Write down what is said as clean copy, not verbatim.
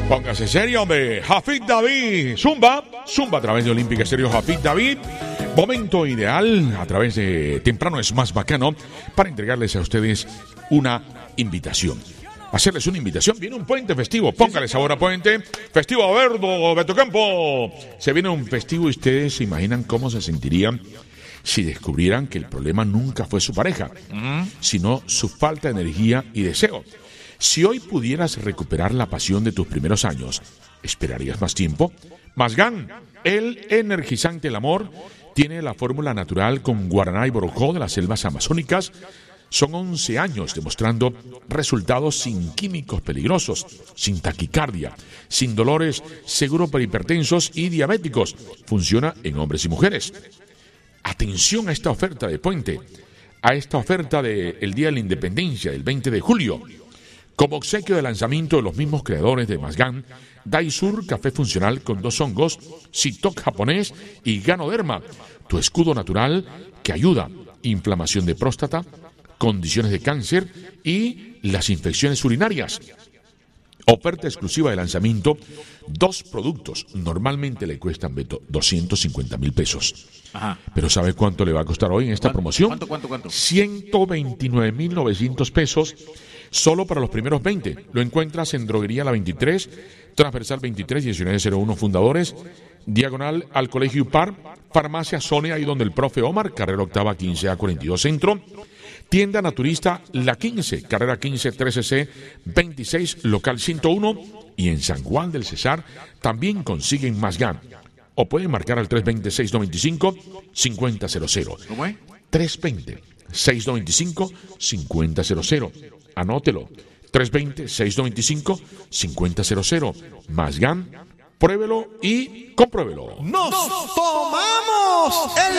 Póngase serio, hombre. Hafid David. Zumba a través de Olímpica Estéreo. Hafid David. Momento ideal a través de Temprano es Más Bacano para entregarles a ustedes una invitación. Hacerles una invitación. Viene un puente festivo. Póngale sabor a puente. Festivo a Verdo, Beto Campo. Se viene un festivo y ustedes se imaginan cómo se sentirían si descubrieran que el problema nunca fue su pareja, sino su falta de energía y deseo. Si hoy pudieras recuperar la pasión de tus primeros años, ¿esperarías más tiempo? Masgan, el energizante del amor, tiene la fórmula natural con guaraná y borojó de las selvas amazónicas. Son 11 años demostrando resultados sin químicos peligrosos, sin taquicardia, sin dolores, seguro para hipertensos y diabéticos. Funciona en hombres y mujeres. Atención a esta oferta de puente, a esta oferta del Día de la Independencia, del 20 de julio. Como obsequio de lanzamiento de los mismos creadores de Masgan, Daisur Café Funcional con 2 hongos, Citok japonés y Ganoderma, tu escudo natural que ayuda inflamación de próstata, condiciones de cáncer y las infecciones urinarias. Oferta exclusiva de lanzamiento, 2 productos. Normalmente le cuestan, Beto, 250,000 pesos. Ajá. Pero ¿sabe cuánto le va a costar hoy en esta promoción? ¿Cuánto? 129,900 pesos solo para los primeros 20. Lo encuentras en Droguería La 23, Transversal 23, 1901 Fundadores, diagonal al Colegio UPAR, Farmacia Sonia, ahí donde el profe Omar, carrera octava 15A42 Centro. Tienda Naturista La 15, carrera 15 13C 26, local 101. Y en San Juan del Cesar también consiguen Masgan. O pueden marcar al 320-695-5000. ¿Cómo es? 320-695-5000. Anótelo. 320-695-5000. Masgan, pruébelo y compruébelo. ¡Nos tomamos el